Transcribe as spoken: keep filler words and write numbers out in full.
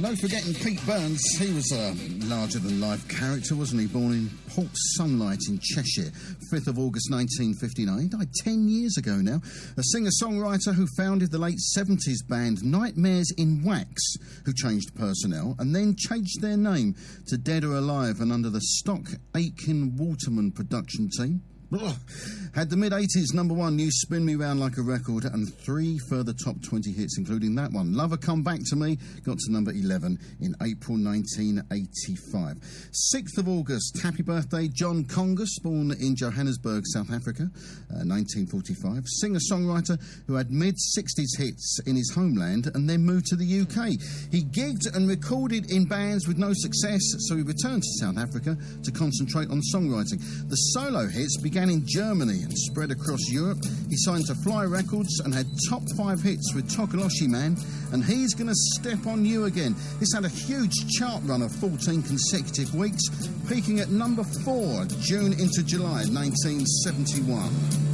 No forgetting Pete Burns. He was a larger-than-life character, wasn't he? Born in Port Sunlight in Cheshire, fifth of August nineteen fifty-nine. He died ten years ago now. A singer-songwriter who founded the late seventies band Nightmares in Wax, who changed personnel and then changed their name to Dead or Alive and under the stock Aiken Waterman production team. Ugh. Had the mid-eighties number one new Spin Me Round Like a Record and three further top twenty hits, including that one. Lover Come Back to Me got to number eleven in April nineteen eighty-five. sixth of August, happy birthday, John Congus, born in Johannesburg, South Africa, uh, nineteen forty-five. Singer-songwriter who had mid-sixties hits in his homeland and then moved to the U K. He gigged and recorded in bands with no success, so he returned to South Africa to concentrate on songwriting. The solo hits began in Germany and spread across Europe. He signed to Fly Records and had top five hits with Tokoloshi Man and He's Gonna Step on You Again. This had a huge chart run of fourteen consecutive weeks, peaking at number four, June into July nineteen seventy-one.